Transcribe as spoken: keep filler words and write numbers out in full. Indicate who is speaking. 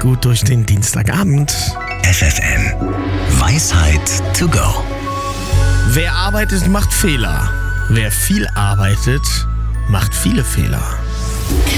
Speaker 1: gut durch den Dienstagabend.
Speaker 2: F F M. Weisheit to go.
Speaker 1: Wer arbeitet, macht Fehler. Wer viel arbeitet, macht viele Fehler.